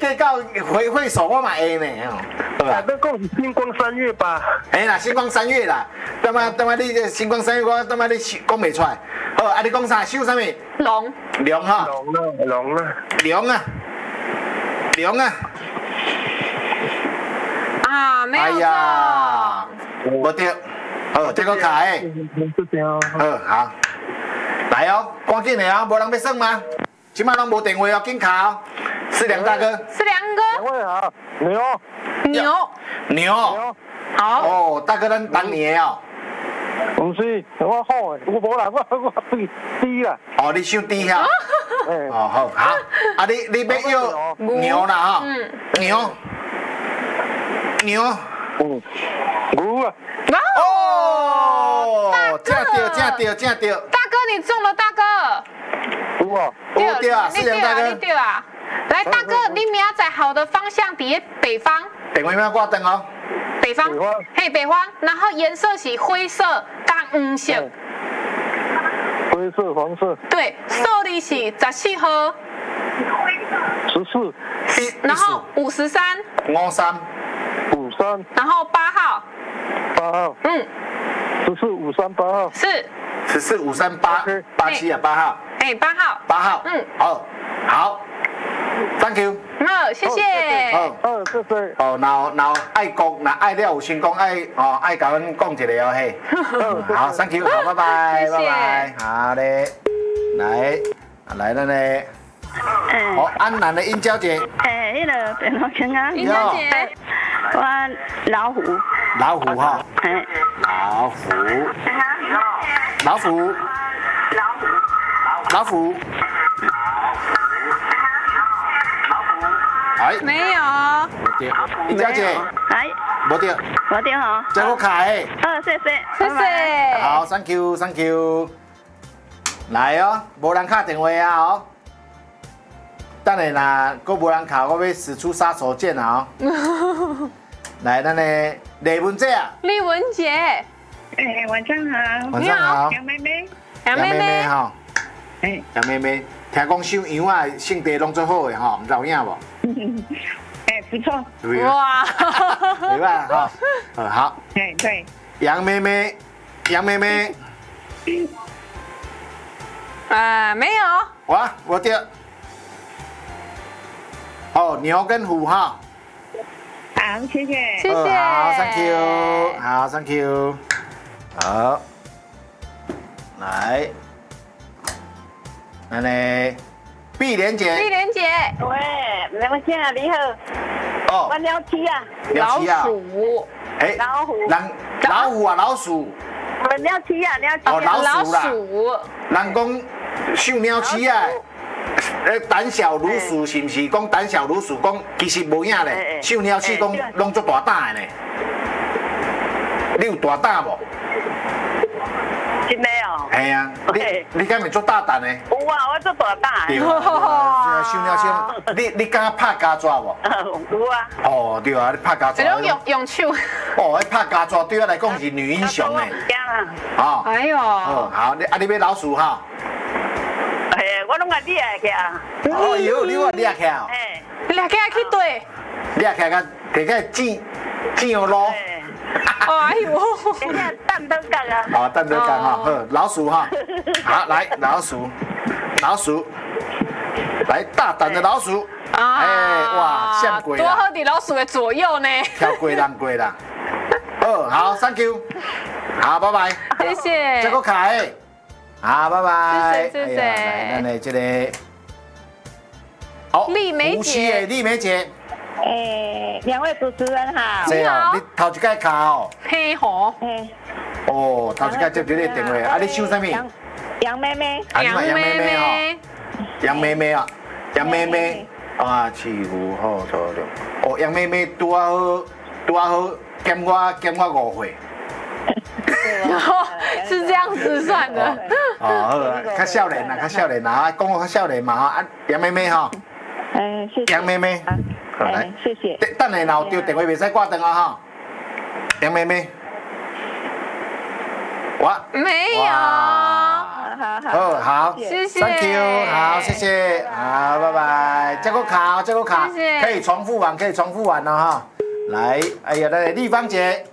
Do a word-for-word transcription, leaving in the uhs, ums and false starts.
计到回会手我嘛会呢，好啊，那讲是星光三月吧？ 哎啦，星光三月啦，等下等下你这星光三月，我等下你讲袂出来。好，啊你讲啥？收啥物？ 龙。 龙哈。 龙啊，龙啊。 龙啊。龙啊。 啊，没有。哎呀， 无对。好，这个卡诶。好，好。来哦，赶紧的哦，无人要算吗？即摆拢无电话哦，紧卡哦。是梁大哥。 是梁哥。 两位好，牛。 牛。 牛。 好。 哦，大哥，咱当年哦。 唔是，我好诶，我无啦，我我低啦。 哦，你收低遐。哦，好，好。啊，你你要要牛啦哈。嗯。牛。牛。 嗯。牛啊。 哦，正对，正对，正对。 大哥，你中了，大哥。 有啊。 对对啊，是梁大哥。 你对啊。来，大哥，你明仔载好的方向伫北方。 电话要挂灯哦。 北方。嘿，北方，然后颜色是灰色加黄色。 灰色、黄色。 对，数字是十四号。 十四。 然后五十三。 五三。 五三。 然后八号。 八号。 嗯。 十四五三八号。 是。 十四五三八八七啊，八号。 哎，八号。 八号。嗯。好，好。Thank you。 好，谢谢。 好， 好，谢谢。 哦，然后然后爱讲，那爱了有成功，爱哦爱甲阮讲一个哦嘿。好 ，Thank you， 好，拜拜，拜拜，好嘞，来，来了呢。哦，安南的殷小姐。 诶，迄个电话听啊。 殷小姐。 我老虎。 老虎哈。 嘿。 老虎。老虎。老虎。哎， 没有。 无对，殷小姐。 哎。 无对。 无对吼。 这个卡诶。 好，谢谢。 谢谢。 好 ，Thank you，Thank you。来哦，无人敲电话啊哦。等下啦，佫无人敲，我要使出杀手锏啊哦。来，咱的李文姐啊。 李文姐。 哎，晚上好。 晚上好。 杨妹妹。 杨妹妹哈。 哎。 杨妹妹，听讲收羊啊，性地拢最好的吼，唔知有影无？ 哎，不错。 哇。 明白哈。嗯，好。 哎，对。 杨妹妹，杨妹妹。 啊，没有。 哇，我对。哦，牛跟虎哈。 好，谢谢。 谢谢。 好 ，Thank you， 好 ，Thank you， 好，来，那呢，碧莲姐。 碧莲姐。 喂，两位先生你好。 哦。 我鸟七啊。 老鼠。 哎。 老虎。 人老虎啊，老鼠。 我们鸟七啊，鸟七。 哦，老鼠啦。 老鼠。 人讲秀鸟鼠啊。诶，胆小如鼠是毋是？讲胆小如鼠，讲其实无影咧。秀鸟鼠讲拢足大胆的呢。你有大胆无？ 真的哦。 系啊，你你敢咪足大胆的？ 有啊，我足大胆。 对啊，秀鸟鼠，你你敢拍家抓无？ 有啊。 哦，对啊，你拍家抓。 这种用用手。 哦，迄拍家抓对我来讲是女英雄呢。 啊。 哎呦。 哦，好，你啊你要老鼠哈？ 哎，我拢甲你下去啊。 哦哟，你我掠起哦。 哎。 掠起去对。 掠起甲摕起剪剪路。 哎呦。 蛋都干啊。 好，蛋都干哈，好，老鼠哈。好，来老鼠，老鼠，来大胆的老鼠。哎，哇，像鬼多好伫老鼠的左右呢。 跳鬼人鬼人。哦，好 ，Thank you， 好，拜拜。 谢谢。 这个卡诶。好，拜拜。 谢谢谢谢。 来，咱的这个，好， 丽梅姐， 丽梅姐。 诶，两位主持人好。 你好。你头一届卡哦。 黑红。 哦，头一届接到你电话，啊，你姓啥物？ 杨妹妹。 杨妹妹哈。杨妹妹啊，杨妹妹。啊，四五好错了。哦，杨妹妹拄啊好，拄啊好，减我减我五岁。 是这样子算的。 哦，好啊，较少年啦，较少年啦，讲我较少年嘛啊，杨妹妹哈。 嗯，谢谢。 杨妹妹，好来， 谢谢。 等下若有丢电话袂使挂断啊哈。杨妹妹，我没有。 好好， 哦，好， 谢谢 ，Thank you，好，谢谢，好，拜拜，这个卡，这个卡谢谢可以重复玩，可以重复玩了哈。来，哎呀，来，立方姐。